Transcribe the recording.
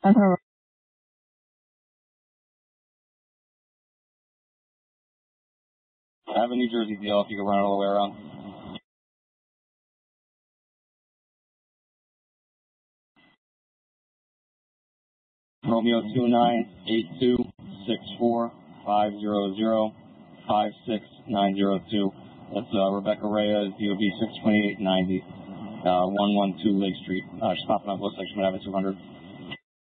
I have a New Jersey deal if you can run it all the way around. Romeo 29826450056902. That's Rebecca Reyes, DOB 62890, 112 Lake Street. She's popping up, looks like she might have a 200.